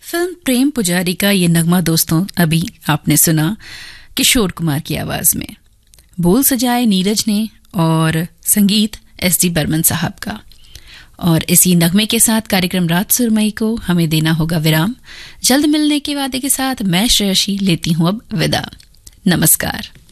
Film प्रेम पुजारी का ये नगमा दोस्तों अभी आपने सुना किशोर कुमार की आवाज में। बोल सजाए नीरज ने और संगीत एस.डी. बर्मन साहब का। और इसी नगमे के साथ कार्यक्रम रात सुरमई को हमें देना होगा विराम। जल्द मिलने के वादे के साथ मैं श्रेयसी लेती हूं अब विदा। नमस्कार।